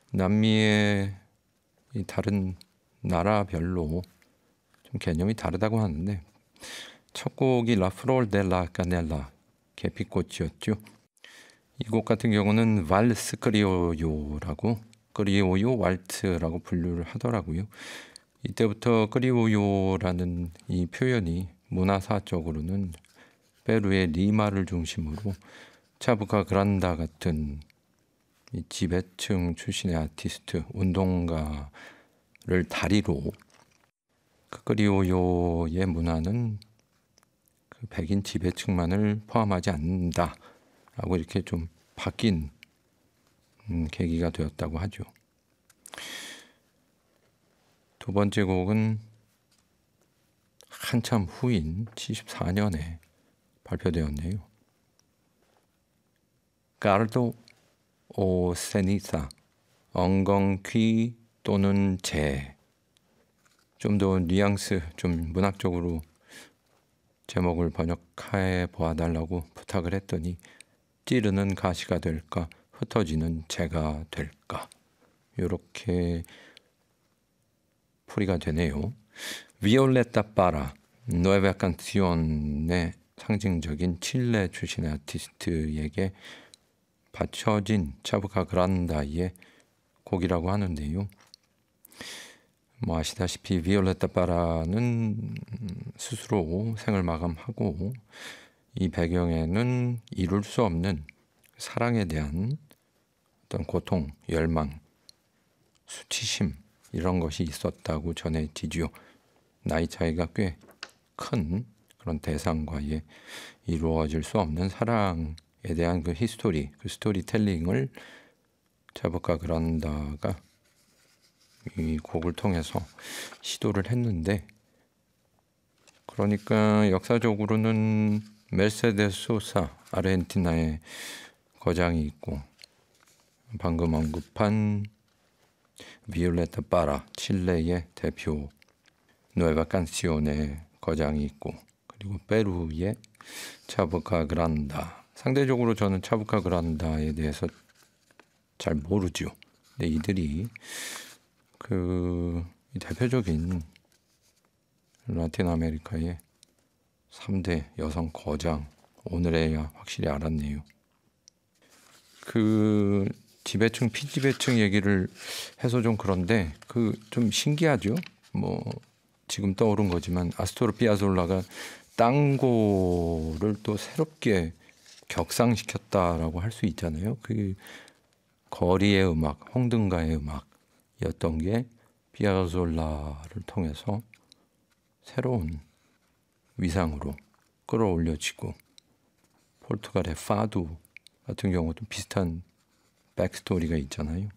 남미의 이 다른 나라별로 좀 개념이 다르다고 하는데 첫 곡이 라 프롤 데 라 까넬라 계피꽃이었죠. 이 곡 같은 경우는 발스 크리오요라고 크리오요 왈트라고 분류를 하더라고요. 이때부터 크리오요라는 이 표현이 문화사적으로는 페루의 리마를 중심으로 차부카 그란다 같은 이 지배층 출신의 아티스트, 운동가를 다리로 그 크리오요의 문화는 그 백인 지배층만을 포함하지 않는다라고 이렇게 좀 바뀐 계기가 되었다고 하죠. 두 번째 곡은 한참 후인 74년에 발표되었네요. 까르도 오 세니사, 엉겅퀴 또는 재. 좀 더 뉘앙스, 좀 문학적으로 제목을 번역해 보아달라고 부탁을 했더니 찌르는 가시가 될까, 흩어지는 재가 될까, 이렇게 풀이가 되네요. 비올레타 파라, 누에바 칸시온의 상징적인 칠레 출신의 아티스트에게 바쳐진 차부카 그란다의 곡이라고 하는데요. 뭐 아시다시피 비올레타 파라는 스스로 생을 마감하고 이 배경에는 이룰 수 없는 사랑에 대한 어떤 고통, 열망, 수치심 이런 것이 있었다고 전해지지요. 나이 차이가 꽤 큰 그런 대상과의 이루어질 수 없는 사랑에 대한 그 히스토리, 그 스토리텔링을 차부카 그란다가 이 곡을 통해서 시도를 했는데, 그러니까 역사적으로는 메르세데스 소사 아르헨티나의 거장이 있고 방금 언급한 비올레타 파라 칠레의 대표 누에바 칸시온의 거장이 있고, 그리고 페루의 차부카 그란다. 상대적으로 저는 차부카 그란다에 대해서 잘 모르죠. 근데 이들이 그 대표적인 라틴 아메리카의 3대 여성 거장, 오늘에야 확실히 알았네요. 그 지배층, 피지배층 얘기를 해서 좀 그런데 그 좀 신기하죠. 뭐 지금 떠오른 거지만 아스토르 피아졸라가 땅고를 또 새롭게 격상시켰다라고 할 수 있잖아요. 그 거리의 음악, 홍등가의 음악이었던 게 피아졸라를 통해서 새로운 위상으로 끌어올려지고, 포르투갈의 파두 같은 경우도 비슷한 백스토리가 있잖아요.